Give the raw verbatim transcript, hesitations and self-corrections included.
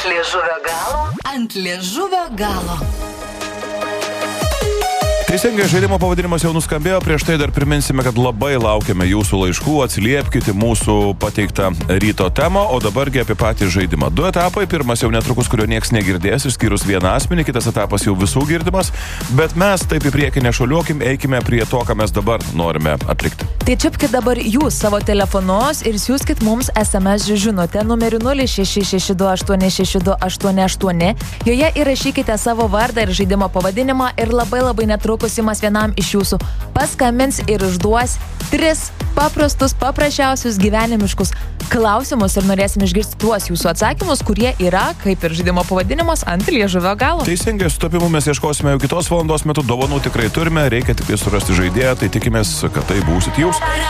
liežuvio galo. Ant liežuvio galo. Teisingai, žaidimo pavadinimas jau nuskambėjo, prieš tai dar priminsime, kad labai laukiame jūsų laiškų, atsiliepkite mūsų pateiktą ryto temą, o dabargi apie patį žaidimą. Du etapai, pirmas jau netrukus, kurio nieks negirdės, išskyrus vieną asmenį, kitas etapas jau visų girdimas, bet mes taip į priekį nešuliuokim, eikime prie to, ką mes dabar norime atlikti. Tai čiupkite dabar jūs savo telefonus ir siųskit mums es em es žinutę numeriu nulis šeši šeši du aštuoni šeši du aštuoni aštuoni. Joje įrašykite savo vardą ir žaidimo pavadinimą ir labai labai netrukus Simas vienam iš jūsų paskambins ir užduos tris paprastus, paprasčiausius gyvenimiškus klausimus ir norėsim išgirsti tuos jūsų atsakymus, kurie yra, kaip ir žaidimo pavadinimas, ant liežuvio galo. Teisingai, sutapimų mes ieškosime jau kitos valandos metu, dovanų tikrai turime, reikia tik tai surasti žaidėją, tai tikimės, kad tai būsit jūs.